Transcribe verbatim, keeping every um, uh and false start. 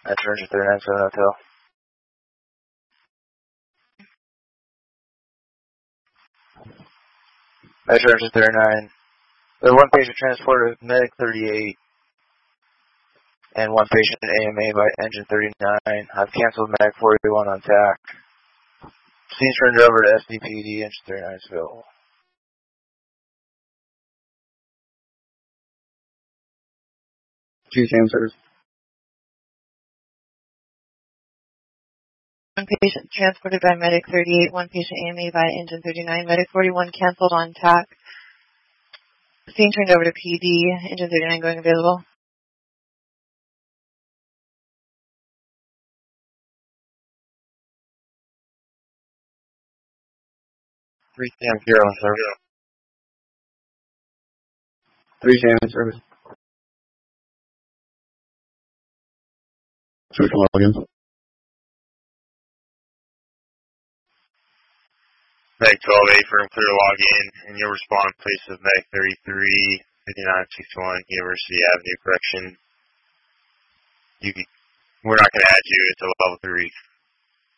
That's Ranger thirty-nine, Seven Hotel. That's Ranger thirty-nine. The one patient transported with Medic thirty-eight and one patient A M A by Engine thirty-nine. I've canceled Medic forty-one on T A C. Scene's turned over to S D P D, Engine thirty-nine is available. G C M service. One patient transported by Medic thirty-eight, one patient A M A by Engine thirty-nine, Medic forty-one canceled on T A C. Scene turned over to P D, Engine thirty-nine going available. three C M zero service. three C M service. Switch login. Meg twelve A firm clear login, and you'll respond in place of Meg thirty-three, fifty-nine sixty-one, University Avenue, correction. You can, we're not going to add you, it's a level three.